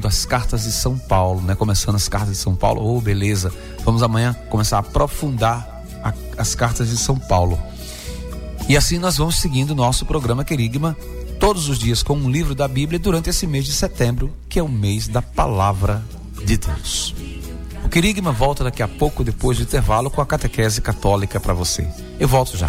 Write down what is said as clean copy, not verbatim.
estudando as cartas de São Paulo, né? Começando as cartas de São Paulo. Oh, beleza. Vamos amanhã começar a aprofundar as cartas de São Paulo. E assim nós vamos seguindo o nosso programa Querigma todos os dias com um livro da Bíblia durante esse mês de setembro, que é o mês da Palavra de Deus. O Querigma volta daqui a pouco, depois do intervalo, com a catequese católica para você. Eu volto já.